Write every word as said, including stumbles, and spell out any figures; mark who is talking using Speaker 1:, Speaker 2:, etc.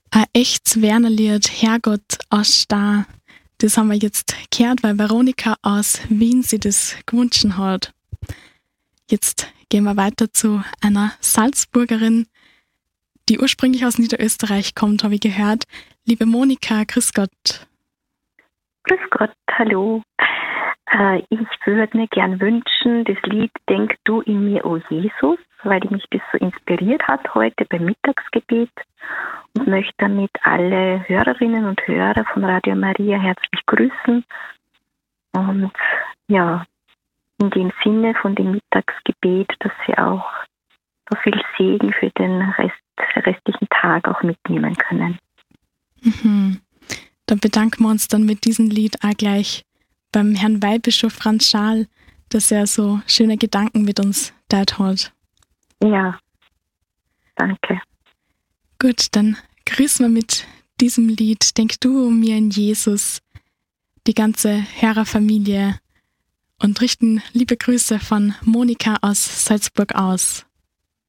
Speaker 1: Ein echtes Wernerlied, Herrgott aus Star. Das haben wir jetzt gehört, weil Veronika aus Wien sich das gewünscht hat. Jetzt gehen wir weiter zu einer Salzburgerin, die ursprünglich aus Niederösterreich kommt, habe ich gehört. Liebe Monika, grüß Gott.
Speaker 2: Grüß Gott, hallo. Äh, ich würde mir gern wünschen, das Lied Denk du in mir, o Jesus, weil mich das so inspiriert hat heute beim Mittagsgebet und möchte damit alle Hörerinnen und Hörer von Radio Maria herzlich grüßen. Und ja, in dem Sinne von dem Mittagsgebet, dass sie auch so viel Segen für den Rest, restlichen Tag auch mitnehmen können.
Speaker 1: Mhm. Dann bedanken wir uns dann mit diesem Lied auch gleich beim Herrn Weihbischof Franz Schaal, dass er so schöne Gedanken mit uns teilt hat.
Speaker 2: Ja, danke.
Speaker 1: Gut, dann grüßen wir mit diesem Lied Denk du um mir in Jesus, die ganze Hörerfamilie und richten liebe Grüße von Monika aus Salzburg aus.